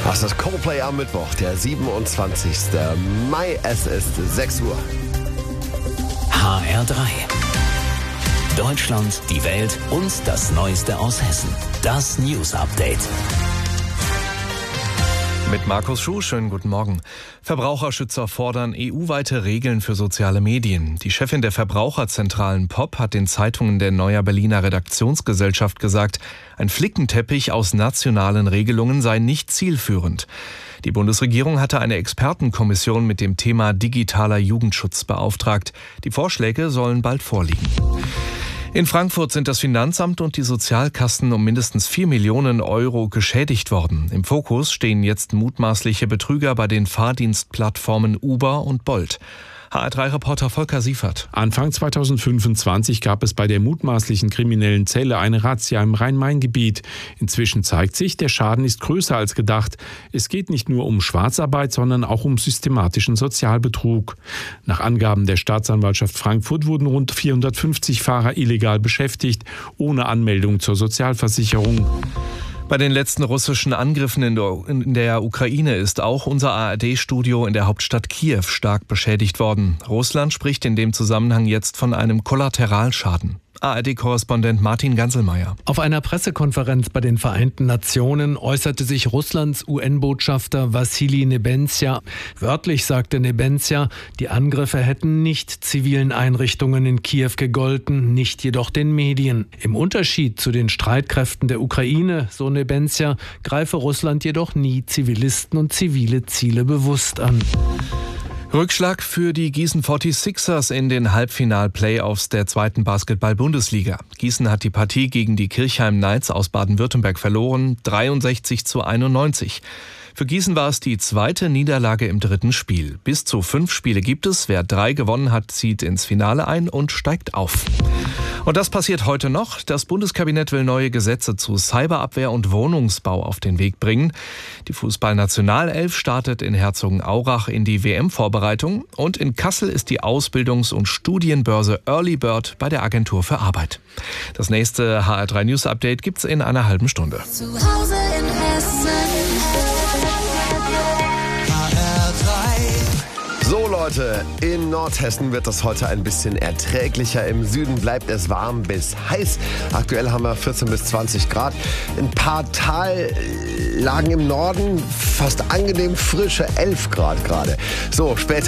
Das ist Coldplay am Mittwoch, der 27. Mai. Es ist 6 Uhr. HR3. Deutschland, die Welt und das Neueste aus Hessen. Das News Update. Mit Markus Schuh, schönen guten Morgen. Verbraucherschützer fordern EU-weite Regeln für soziale Medien. Die Chefin der Verbraucherzentralen POP hat den Zeitungen der Neuer Berliner Redaktionsgesellschaft gesagt, ein Flickenteppich aus nationalen Regelungen sei nicht zielführend. Die Bundesregierung hatte eine Expertenkommission mit dem Thema digitaler Jugendschutz beauftragt. Die Vorschläge sollen bald vorliegen. In Frankfurt sind das Finanzamt und die Sozialkassen um mindestens 4 Millionen Euro geschädigt worden. Im Fokus stehen jetzt mutmaßliche Betrüger bei den Fahrdienstplattformen Uber und Bolt. HR3-Reporter Volker Siefert. Anfang 2025 gab es bei der mutmaßlichen kriminellen Zelle eine Razzia im Rhein-Main-Gebiet. Inzwischen zeigt sich, der Schaden ist größer als gedacht. Es geht nicht nur um Schwarzarbeit, sondern auch um systematischen Sozialbetrug. Nach Angaben der Staatsanwaltschaft Frankfurt wurden rund 450 Fahrer illegal beschäftigt, ohne Anmeldung zur Sozialversicherung. Bei den letzten russischen Angriffen in der Ukraine ist auch unser ARD-Studio in der Hauptstadt Kiew stark beschädigt worden. Russland spricht in dem Zusammenhang jetzt von einem Kollateralschaden. ARD-Korrespondent Martin Ganselmeier. Auf einer Pressekonferenz bei den Vereinten Nationen äußerte sich Russlands UN-Botschafter Wassili Nebenzia. Wörtlich sagte Nebenzia, die Angriffe hätten nicht zivilen Einrichtungen in Kiew gegolten, nicht jedoch den Medien. Im Unterschied zu den Streitkräften der Ukraine, so Nebenzia, greife Russland jedoch nie Zivilisten und zivile Ziele bewusst an. Rückschlag für die Gießen 46ers in den Halbfinal-Playoffs der zweiten Basketball-Bundesliga. Gießen hat die Partie gegen die Kirchheim Knights aus Baden-Württemberg verloren, 63-91. Für Gießen war es die zweite Niederlage im dritten Spiel. Bis zu 5 Spiele gibt es. Wer 3 gewonnen hat, zieht ins Finale ein und steigt auf. Und das passiert heute noch. Das Bundeskabinett will neue Gesetze zu Cyberabwehr und Wohnungsbau auf den Weg bringen. Die Fußball-Nationalelf startet in Herzogenaurach in die WM-Vorbereitung. Und in Kassel ist die Ausbildungs- und Studienbörse Early Bird bei der Agentur für Arbeit. Das nächste HR3 News Update gibt's in einer halben Stunde. Zu Hause in Hessen. So Leute, in Nordhessen wird es heute ein bisschen erträglicher. Im Süden bleibt es warm bis heiß. Aktuell haben wir 14 bis 20 Grad. Ein paar Tallagen im Norden, fast angenehm frische 11 Grad gerade. So, später